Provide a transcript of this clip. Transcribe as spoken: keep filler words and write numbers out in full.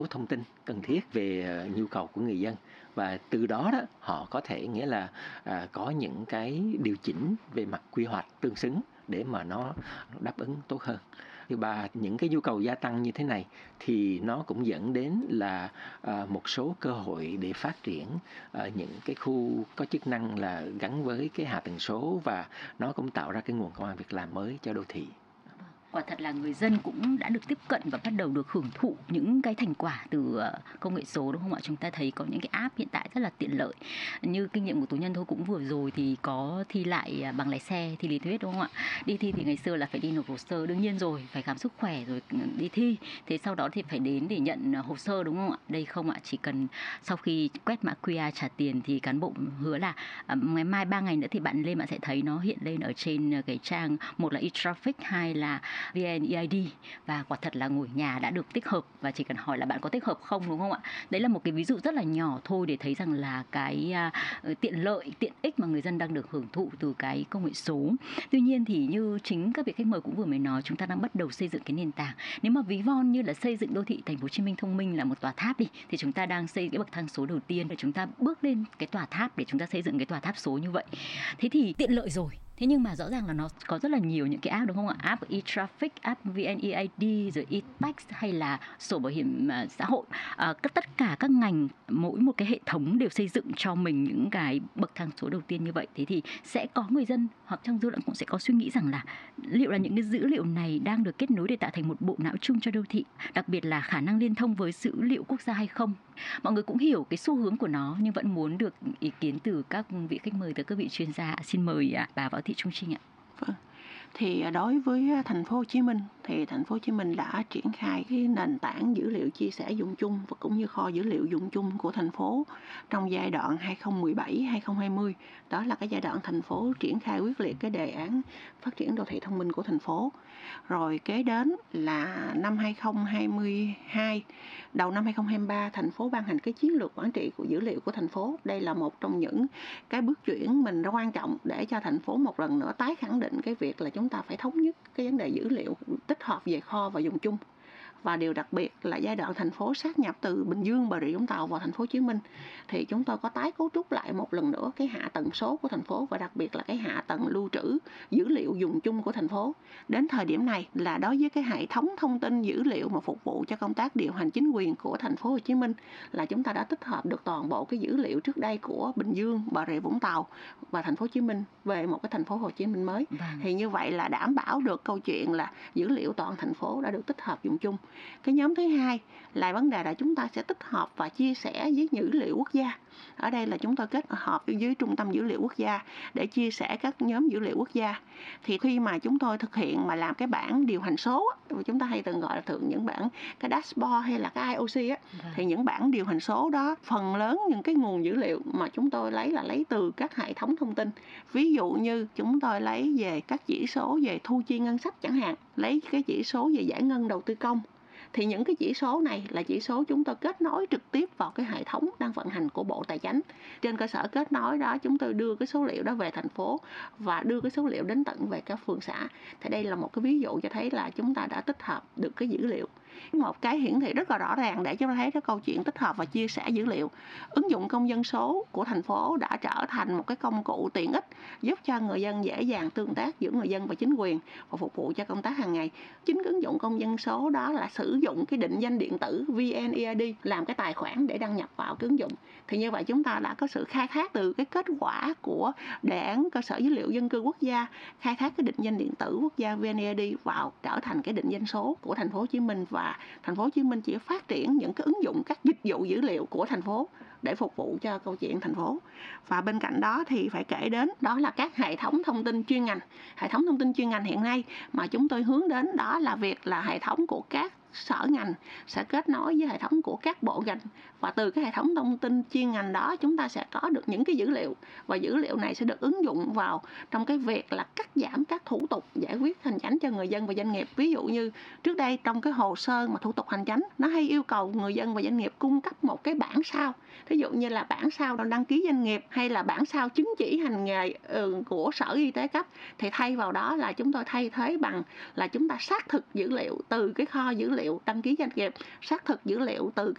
thông tin cần thiết về ờ, nhu cầu của người dân, và từ đó đó họ có thể nghĩa là à, có những cái điều chỉnh về mặt quy hoạch tương xứng để mà nó đáp ứng tốt hơn. Thứ ba, những cái nhu cầu gia tăng như thế này thì nó cũng dẫn đến là à, một số cơ hội để phát triển à, những cái khu có chức năng là gắn với cái hạ tầng số, và nó cũng tạo ra cái nguồn công ăn việc làm mới cho đô thị. Quả thật là người dân cũng đã được tiếp cận và bắt đầu được hưởng thụ những cái thành quả từ công nghệ số, đúng không ạ? Chúng ta thấy có những cái app hiện tại rất là tiện lợi. Như kinh nghiệm của Tú Nhân thôi, cũng vừa rồi thì có thi lại bằng lái xe, thi lý thuyết, đúng không ạ? Đi thi thì ngày xưa là phải đi nộp hồ sơ, đương nhiên rồi, phải khám sức khỏe rồi đi thi. Thế sau đó thì phải đến để nhận hồ sơ, đúng không ạ? Đây không ạ, chỉ cần sau khi quét mã quy rờ trả tiền thì cán bộ hứa là ngày mai ba ngày nữa thì bạn lên bạn sẽ thấy nó hiện lên ở trên cái trang, một là e-traffic, hai là vê en e i đê, và quả thật là ngồi nhà đã được tích hợp, và chỉ cần hỏi là bạn có tích hợp không, đúng không ạ? Đấy là một cái ví dụ rất là nhỏ thôi để thấy rằng là cái uh, tiện lợi, tiện ích mà người dân đang được hưởng thụ từ cái công nghệ số. Tuy nhiên thì như chính các vị khách mời cũng vừa mới nói, chúng ta đang bắt đầu xây dựng cái nền tảng. Nếu mà ví von như là xây dựng đô thị Thành phố Hồ Chí Minh thông minh là một tòa tháp đi, thì chúng ta đang xây cái bậc thang số đầu tiên để chúng ta bước lên cái tòa tháp để chúng ta xây dựng cái tòa tháp số như vậy. Thế thì tiện lợi rồi. Thế nhưng mà rõ ràng là nó có rất là nhiều những cái app, đúng không ạ? App e-traffic, app vê en e i đê, rồi e-tax hay là sổ bảo hiểm xã hội. À, tất cả các ngành, mỗi một cái hệ thống đều xây dựng cho mình những cái bậc thang số đầu tiên như vậy. Thế thì sẽ có người dân hoặc trong dư luận cũng sẽ có suy nghĩ rằng là liệu là những cái dữ liệu này đang được kết nối để tạo thành một bộ não chung cho đô thị, đặc biệt là khả năng liên thông với dữ liệu quốc gia hay không? Mọi người cũng hiểu cái xu hướng của nó nhưng vẫn muốn được ý kiến từ các vị khách mời, từ các vị chuyên gia. Xin mời bà Võ Thị Trung Trinh ạ. Vâng. Thì đối với thành phố Hồ Chí Minh thì thành phố Hồ Chí Minh đã triển khai cái nền tảng dữ liệu chia sẻ dùng chung và cũng như kho dữ liệu dùng chung của thành phố trong giai đoạn hai không một bảy đến hai không hai không. Đó là cái giai đoạn thành phố triển khai quyết liệt cái đề án phát triển đô thị thông minh của thành phố. Rồi kế đến là năm hai không hai hai, đầu năm hai không hai ba, thành phố ban hành cái chiến lược quản trị của dữ liệu của thành phố. Đây là một trong những cái bước chuyển mình rất quan trọng để cho thành phố một lần nữa tái khẳng định cái việc là chúng ta phải thống nhất cái vấn đề dữ liệu tích hợp về kho và dùng chung. Và điều đặc biệt là giai đoạn thành phố sát nhập từ Bình Dương, Bà Rịa Vũng Tàu vào thành phố Hồ Chí Minh thì chúng tôi có tái cấu trúc lại một lần nữa cái hạ tầng số của thành phố, và đặc biệt là cái hạ tầng lưu trữ dữ liệu dùng chung của thành phố. Đến thời điểm này là đối với cái hệ thống thông tin dữ liệu mà phục vụ cho công tác điều hành chính quyền của thành phố Hồ Chí Minh là chúng ta đã tích hợp được toàn bộ cái dữ liệu trước đây của Bình Dương, Bà Rịa Vũng Tàu và thành phố Hồ Chí Minh về một cái thành phố Hồ Chí Minh mới. Vâng. Thì như vậy là đảm bảo được câu chuyện là dữ liệu toàn thành phố đã được tích hợp dùng chung. Cái nhóm thứ hai là vấn đề là chúng ta sẽ tích hợp và chia sẻ với dữ liệu quốc gia. Ở đây là chúng tôi kết hợp với Trung tâm Dữ liệu Quốc gia để chia sẻ các nhóm dữ liệu quốc gia. Thì khi mà chúng tôi thực hiện mà làm cái bảng điều hành số, chúng ta hay từng gọi là thường những bảng cái dashboard hay là cái i o xê á, thì những bảng điều hành số đó phần lớn những cái nguồn dữ liệu mà chúng tôi lấy là lấy từ các hệ thống thông tin. Ví dụ như chúng tôi lấy về các chỉ số về thu chi ngân sách chẳng hạn, lấy cái chỉ số về giải ngân đầu tư công. Thì những cái chỉ số này là chỉ số chúng tôi kết nối trực tiếp vào cái hệ thống đang vận hành của Bộ Tài chính. Trên cơ sở kết nối đó, chúng tôi đưa cái số liệu đó về thành phố và đưa cái số liệu đến tận về các phường xã. Thì đây là một cái ví dụ cho thấy là chúng ta đã tích hợp được cái dữ liệu. Một cái hiển thị rất là rõ ràng để chúng ta thấy cái câu chuyện tích hợp và chia sẻ dữ liệu. Ứng dụng công dân số của thành phố đã trở thành một cái công cụ tiện ích giúp cho người dân dễ dàng tương tác giữa người dân và chính quyền và phục vụ cho công tác hàng ngày. Chính ứng dụng công dân số đó là sử dụng cái định danh điện tử vê en e i đê làm cái tài khoản để đăng nhập vào cái ứng dụng. Thì như vậy chúng ta đã có sự khai thác từ cái kết quả của đề án cơ sở dữ liệu dân cư quốc gia, khai thác cái định danh điện tử quốc gia vê en e i đê vào trở thành cái định danh số của thành phố Hồ Chí Minh, và thành phố Hồ Chí Minh chỉ phát triển những cái ứng dụng các dịch vụ dữ liệu của thành phố để phục vụ cho câu chuyện thành phố. Và bên cạnh đó thì phải kể đến đó là các hệ thống thông tin chuyên ngành. Hệ thống thông tin chuyên ngành hiện nay mà chúng tôi hướng đến đó là việc là hệ thống của các sở ngành sẽ kết nối với hệ thống của các bộ ngành, và từ cái hệ thống thông tin chuyên ngành đó chúng ta sẽ có được những cái dữ liệu, và dữ liệu này sẽ được ứng dụng vào trong cái việc là cắt giảm các thủ tục giải quyết hành chính cho người dân và doanh nghiệp. Ví dụ như trước đây trong cái hồ sơ mà thủ tục hành chính nó hay yêu cầu người dân và doanh nghiệp cung cấp một cái bản sao, ví dụ như là bản sao đăng ký doanh nghiệp hay là bản sao chứng chỉ hành nghề ừ, của Sở Y tế cấp, thì thay vào đó là chúng tôi thay thế bằng là chúng ta xác thực dữ liệu từ cái kho dữ liệu đăng ký doanh nghiệp, xác thực dữ liệu từ